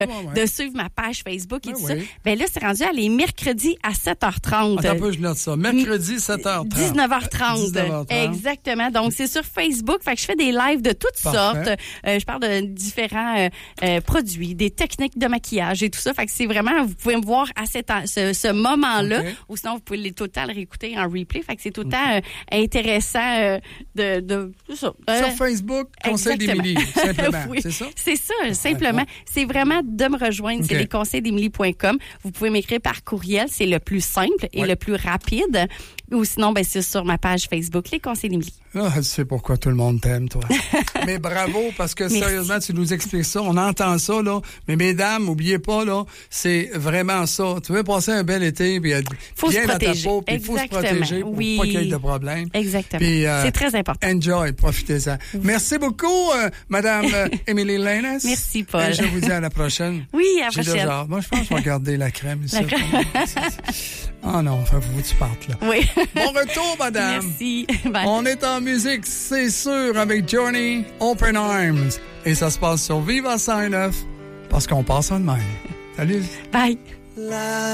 de suivre ma page Facebook et tout ça. Ben là, c'est rendu à les mercredis à 7h30. Attends un peu, je note ça. Mercredi, 7h30. 19h30. Exactement. Donc, c'est sur Facebook. Fait que je fais des lives de toutes sortes. Je parle de différents produits, des techniques de maquillage et tout ça. Fait que c'est vraiment, vous pouvez me voir à ce moment-là, ou sinon, vous pouvez tout le temps le réécouter en replay. Fait que c'est tout le temps intéressant de ça. Sur Facebook, Conseil d'Émilie, simplement. Oui, c'est ça? C'est ça, simplement. C'est vraiment de me rejoindre. C'est lesconseilsdemilie.com. Vous pouvez m'écrire par courriel. C'est le plus simple et le plus rapide. Ou sinon, ben, c'est sur ma page Facebook, Les Conseils d'Émilie. Ah, tu sais pourquoi tout le monde t'aime, toi. Mais bravo, parce que sérieusement, tu nous expliques ça. On entend ça, là. Mais mesdames, n'oubliez pas, là, c'est vraiment ça. Tu veux passer un bel été, puis être bien dans ta peau, puis il faut se protéger pour pas qu'il y ait de problème. Exactement. Puis, c'est très important. Enjoy, profitez-en. Merci beaucoup, Madame Émilie Leynes. Merci, Paul. Et je vous dis à la prochaine. Oui, à la prochaine. Moi, je pense que je vais garder la crème ici. Ah non, faut que tu partes, là. Oui. Bon retour, madame. Merci. Bye. On est en musique, c'est sûr, avec Journey, Open Arms. Et ça se passe sur Viva 109, parce qu'on passe en même. Salut. Bye.